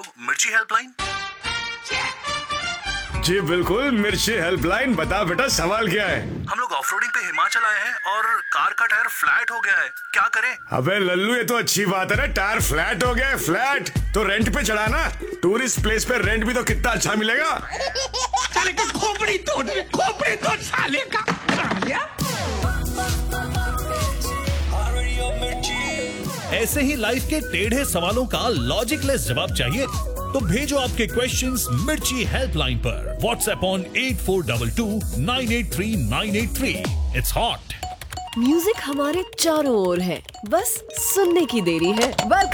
मिर्ची हेल्पलाइन। जी बिल्कुल, मिर्ची हेल्पलाइन। बता बेटा, सवाल क्या है? हम लोग ऑफरोडिंग पे हिमाचल आए हैं और कार का टायर फ्लैट हो गया है, क्या करें? अबे लल्लू, ये तो अच्छी बात है ना। टायर फ्लैट हो गया है। फ्लैट तो रेंट पे चढ़ाना। टूरिस्ट प्लेस पे रेंट भी तो कितना अच्छा मिलेगा। साले का खोपड़ी तोड़ साले का। ऐसे ही लाइफ के टेढ़े सवालों का लॉजिकलेस जवाब चाहिए तो भेजो आपके क्वेश्चंस मिर्ची हेल्पलाइन पर। WhatsApp on 8422983983। It's hot. Music हमारे चारों ओर है, बस सुनने की देरी है।